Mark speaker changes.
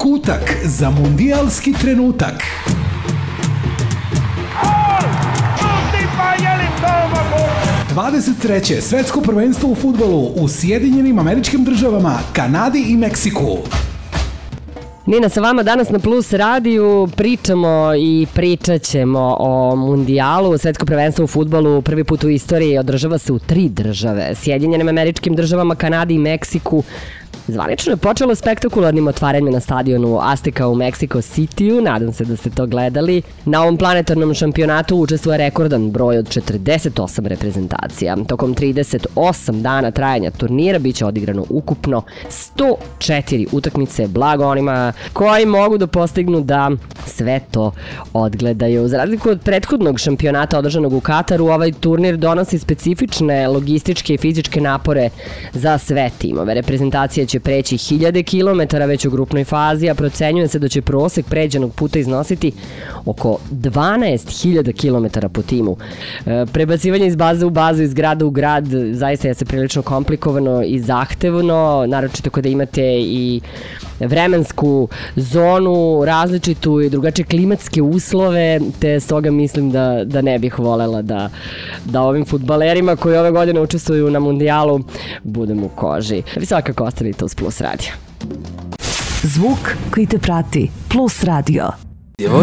Speaker 1: Kutak za mundijalski trenutak. 23. svetsko prvenstvo u fudbalu u Sjedinjenim Američkim Državama, Kanadi i Meksiku.
Speaker 2: Nina, sa vama danas na Plus radiju pričamo i pričat ćemo o mundijalu. Svetsko prvenstvo u fudbalu prvi put u istoriji održava se u 3 države. Sjedinjenim Američkim Državama, Kanadi i Meksiku. Zvanično je počelo spektakularnim otvaranjem na stadionu Azteca u Mexico City-u. Nadam se da ste to gledali. Na ovom planetarnom šampionatu učestvuje rekordan broj od 48 reprezentacija. Tokom 38 dana trajanja turnira biće odigrano ukupno 104 utakmice, blago onima koji mogu da postignu da sve to odgledaju. Za razliku od prethodnog šampionata održanog u Kataru, ovaj turnir donosi specifične logističke i fizičke napore za sve timove. Reprezentacija će preći 1000 km već u grupnoj fazi, a procenjuje se da će prosek pređenog puta iznositi oko 12.000 km po timu. Prebacivanje iz baze u bazu, iz grada u grad, zaista je prilično komplikovano i zahtevno, naročito kada imate i vremensku zonu, različitu i drugačije klimatske uslove, te stoga mislim da ne bih volela da ovim fudbalerima koji ove godine učestvuju na mundijalu budem u koži. Vi svakako ostanite uz Plus radio.
Speaker 3: Zvuk koji te prati. Plus radio.